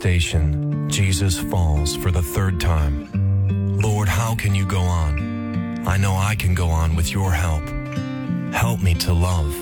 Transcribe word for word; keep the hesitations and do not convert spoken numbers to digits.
station, Jesus falls for the third time. Lord, how can you go on? I know I can go on with your help. Help me to love.